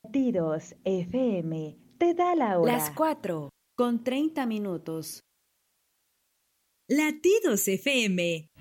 Latidos FM te da la Las hora. 4:30. Latidos FM